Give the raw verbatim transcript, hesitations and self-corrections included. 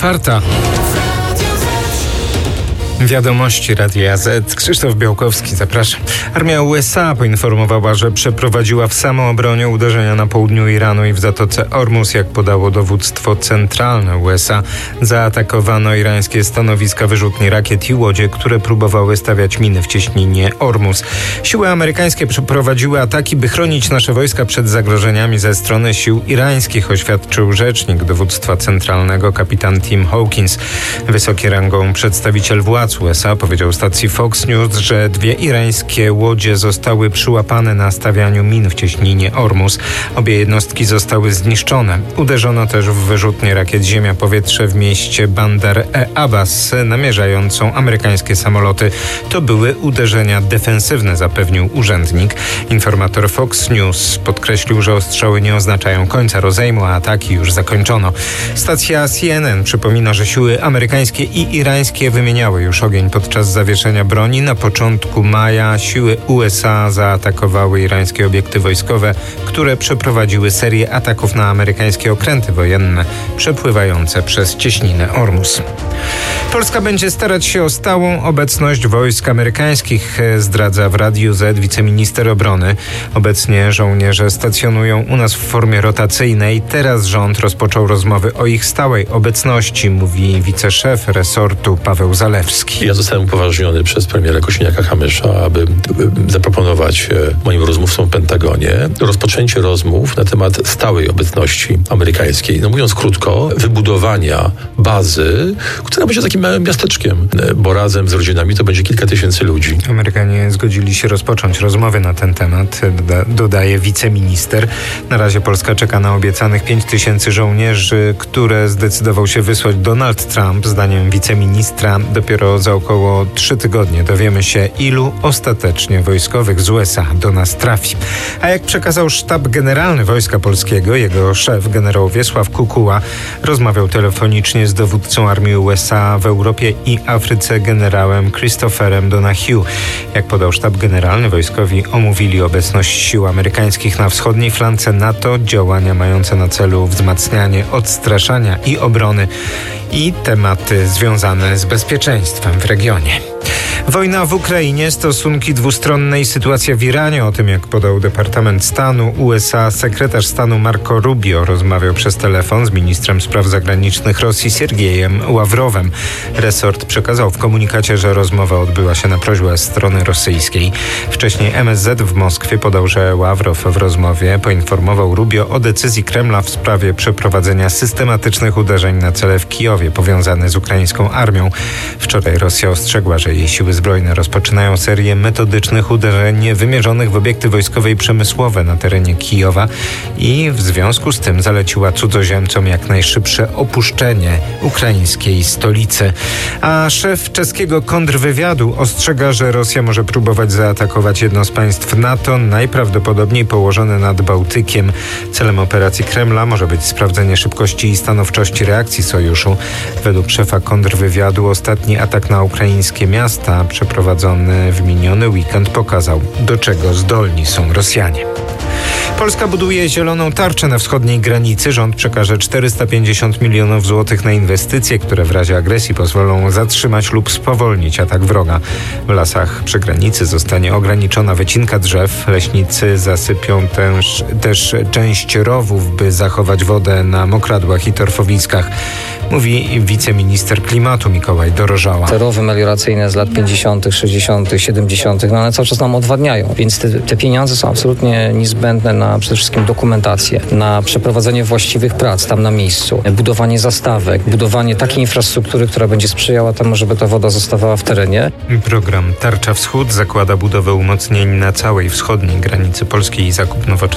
czwarta. Wiadomości Radia Z. Krzysztof Białkowski, zapraszam. Armia U S A poinformowała, że przeprowadziła w samoobronie uderzenia na południu Iranu i w Zatoce Ormus. Jak podało dowództwo centralne U S A, zaatakowano irańskie stanowiska wyrzutni rakiet i łodzie, które próbowały stawiać miny w cieśninie Ormus. Siły amerykańskie przeprowadziły ataki, by chronić nasze wojska przed zagrożeniami ze strony sił irańskich, oświadczył rzecznik dowództwa centralnego kapitan Tim Hawkins. Wysoki rangą przedstawiciel władz U S A powiedział stacji Fox News, że dwie irańskie łodzie zostały przyłapane na stawianiu min w cieśninie Ormus. Obie jednostki zostały zniszczone. Uderzono też w wyrzutnię rakiet ziemia-powietrze w mieście Bandar e Abbas, namierzającą amerykańskie samoloty. To były uderzenia defensywne, zapewnił urzędnik. Informator Fox News podkreślił, że ostrzały nie oznaczają końca rozejmu, a ataki już zakończono. Stacja C N N przypomina, że siły amerykańskie i irańskie wymieniały już ogień podczas zawieszenia broni. Na początku maja siły U S A zaatakowały irańskie obiekty wojskowe, które przeprowadziły serię ataków na amerykańskie okręty wojenne przepływające przez cieśninę Ormus. Polska będzie starać się o stałą obecność wojsk amerykańskich, zdradza w Radiu Z wiceminister obrony. Obecnie żołnierze stacjonują u nas w formie rotacyjnej. Teraz rząd rozpoczął rozmowy o ich stałej obecności, mówi wiceszef resortu Paweł Zalewski. Ja zostałem upoważniony przez premiera Kosiniaka-Kamysza, aby zaproponować moim rozmówcom w Pentagonie rozpoczęcie rozmów na temat stałej obecności amerykańskiej. No mówiąc krótko, wybudowania bazy, która będzie takim małym miasteczkiem, bo razem z rodzinami to będzie kilka tysięcy ludzi. Amerykanie zgodzili się rozpocząć rozmowy na ten temat, doda- dodaje wiceminister. Na razie Polska czeka na obiecanych pięć tysięcy żołnierzy, które zdecydował się wysłać Donald Trump. Zdaniem wiceministra dopiero za około trzy tygodnie dowiemy się, ilu ostatecznie wojskowych z U S A do nas trafi. A jak przekazał Sztab Generalny Wojska Polskiego, jego szef, generał Wiesław Kukuła, rozmawiał telefonicznie z dowódcą armii U S A w Europie i Afryce, generałem Christopherem Donahue. Jak podał Sztab Generalny, wojskowi omówili obecność sił amerykańskich na wschodniej flance NATO, działania mające na celu wzmacnianie odstraszania i obrony i tematy związane z bezpieczeństwem w regionie. Wojna w Ukrainie, stosunki dwustronne i sytuacja w Iranie. O tym, jak podał Departament Stanu U S A, sekretarz stanu Marco Rubio rozmawiał przez telefon z ministrem spraw zagranicznych Rosji Siergiejem Ławrowem. Resort przekazał w komunikacie, że rozmowa odbyła się na prośbę strony rosyjskiej. Wcześniej M S Z w Moskwie podał, że Ławrow w rozmowie poinformował Rubio o decyzji Kremla w sprawie przeprowadzenia systematycznych uderzeń na cele w Kijowie powiązane z ukraińską armią. Wczoraj Rosja ostrzegła, że jej siły zbrojne rozpoczynają serię metodycznych uderzeń wymierzonych w obiekty wojskowe i przemysłowe na terenie Kijowa i w związku z tym zaleciła cudzoziemcom jak najszybsze opuszczenie ukraińskiej stolicy. A szef czeskiego kontrwywiadu ostrzega, że Rosja może próbować zaatakować jedno z państw NATO, najprawdopodobniej położone nad Bałtykiem. Celem operacji Kremla może być sprawdzenie szybkości i stanowczości reakcji sojuszu. Według szefa kontrwywiadu ostatni atak na ukraińskie miasta przeprowadzony w miniony weekend pokazał, do czego zdolni są Rosjanie. Polska buduje zieloną tarczę na wschodniej granicy. Rząd przekaże czterysta pięćdziesiąt milionów złotych na inwestycje, które w razie agresji pozwolą zatrzymać lub spowolnić atak wroga. W lasach przy granicy zostanie ograniczona wycinka drzew. Leśnicy zasypią też, też część rowów, by zachować wodę na mokradłach i torfowiskach, mówi wiceminister klimatu Mikołaj Dorożała. Te rowy melioracyjne z lat pięćdziesiątych, sześćdziesiątych, siedemdziesiątych, no one cały czas nam odwadniają, więc te, te pieniądze są absolutnie niezbędne na przede wszystkim dokumentację, na przeprowadzenie właściwych prac tam na miejscu, budowanie zastawek, budowanie takiej infrastruktury, która będzie sprzyjała temu, żeby ta woda zostawała w terenie. Program Tarcza Wschód zakłada budowę umocnień na całej wschodniej granicy Polski i zakup nowoczesnych